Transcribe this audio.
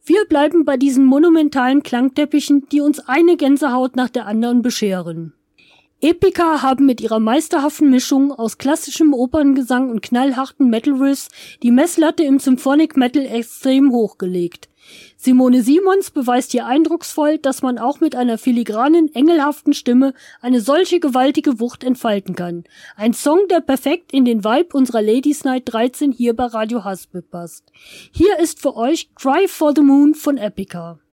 Wir bleiben bei diesen monumentalen Klangteppichen, die uns eine Gänsehaut nach der anderen bescheren. Epica haben mit ihrer meisterhaften Mischung aus klassischem Operngesang und knallharten Metal-Riffs die Messlatte im Symphonic Metal extrem hochgelegt. Simone Simons beweist hier eindrucksvoll, dass man auch mit einer filigranen, engelhaften Stimme eine solche gewaltige Wucht entfalten kann. Ein Song, der perfekt in den Vibe unserer Ladies Night 13 hier bei Radio Haspel passt. Hier ist für euch Drive for the Moon von Epica.